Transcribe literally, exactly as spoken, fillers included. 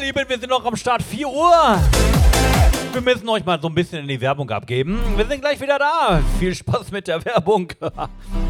Lieben, wir sind noch am Start, vier Uhr. Wir müssen euch mal so ein bisschen in die Werbung abgeben. Wir sind gleich wieder da. Viel Spaß mit der Werbung.